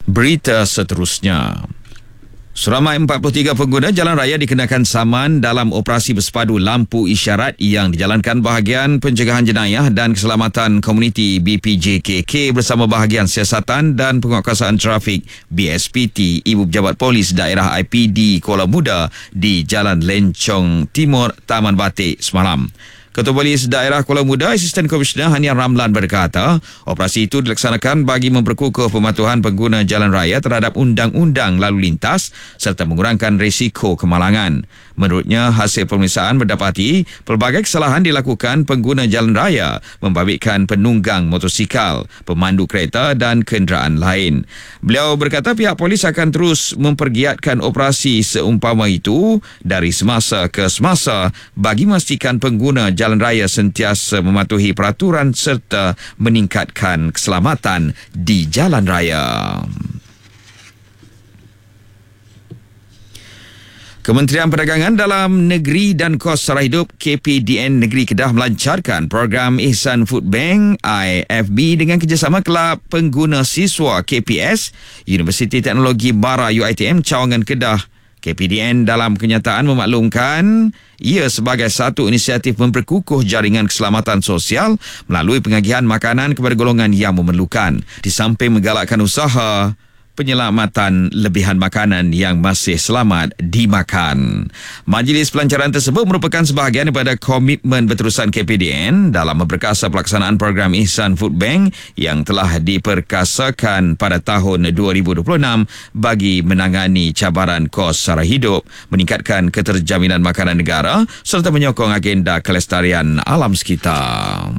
Berita seterusnya. Seramai 43 pengguna jalan raya dikenakan saman dalam operasi bersepadu lampu isyarat yang dijalankan Bahagian Pencegahan Jenayah dan Keselamatan Komuniti BPJKK bersama Bahagian Siasatan dan Penguatkuasaan Trafik BSPT Ibu Pejabat Polis Daerah IPD Kuala Muda di Jalan Lencong Timur, Taman Batik semalam. Ketua Polis Daerah Kuala Muda, Asisten Komisioner Hanian Ramlan berkata, operasi itu dilaksanakan bagi memperkukuh pematuhan pengguna jalan raya terhadap undang-undang lalu lintas serta mengurangkan risiko kemalangan. Menurutnya, hasil pemeriksaan mendapati pelbagai kesalahan dilakukan pengguna jalan raya membabitkan penunggang motosikal, pemandu kereta dan kenderaan lain. Beliau berkata pihak polis akan terus mempergiatkan operasi seumpama itu dari semasa ke semasa bagi memastikan pengguna jalan raya sentiasa mematuhi peraturan serta meningkatkan keselamatan di jalan raya. Kementerian Perdagangan Dalam Negeri dan Kos Sara Hidup KPDN Negeri Kedah melancarkan program Ihsan Food Bank IFB dengan kerjasama Kelab Pengguna Siswa KPS Universiti Teknologi Bara UiTM Cawangan Kedah. KPDN dalam kenyataan memaklumkan ia sebagai satu inisiatif memperkukuh jaringan keselamatan sosial melalui pengagihan makanan kepada golongan yang memerlukan, di samping menggalakkan usaha penyelamatan lebihan makanan yang masih selamat dimakan. Majlis pelancaran tersebut merupakan sebahagian daripada komitmen berterusan KPDN dalam memperkasa pelaksanaan program Ihsan Food Bank yang telah diperkasakan pada tahun 2026 bagi menangani cabaran kos sara hidup, meningkatkan keterjaminan makanan negara serta menyokong agenda kelestarian alam sekitar.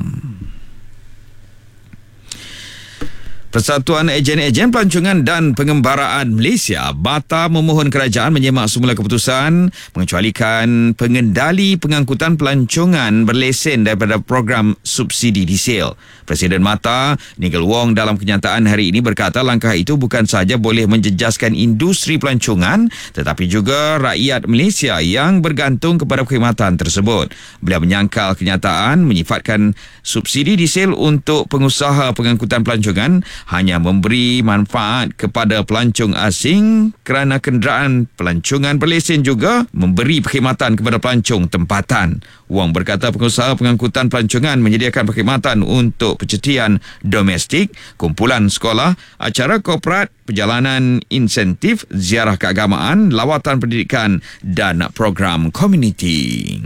Persatuan Ejen-Ejen Pelancongan dan Pengembaraan Malaysia bata memohon kerajaan menyemak semula keputusan mengecualikan pengendali pengangkutan pelancongan berlesen daripada program subsidi diesel. Presiden MATA, Nigel Wong, dalam kenyataan hari ini berkata langkah itu bukan sahaja boleh menjejaskan industri pelancongan tetapi juga rakyat Malaysia yang bergantung kepada perkhidmatan tersebut. Beliau menyangkal kenyataan menyifatkan subsidi diesel untuk pengusaha pengangkutan pelancongan hanya memberi manfaat kepada pelancong asing kerana kenderaan pelancongan berlesen juga memberi perkhidmatan kepada pelancong tempatan. Wong berkata pengusaha pengangkutan pelancongan menyediakan perkhidmatan untuk percutian domestik, kumpulan sekolah, acara korporat, perjalanan insentif, ziarah keagamaan, lawatan pendidikan dan program komuniti.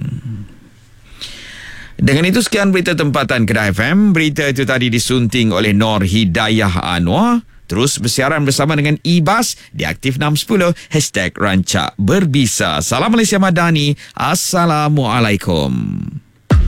Dengan itu sekian berita tempatan Kedah FM. Berita itu tadi disunting oleh Nur Hidayah Anwar. Terus bersiaran bersama dengan IBAS di Aktif 610 #Rancak Berbisa. Salam Malaysia Madani. Assalamualaikum.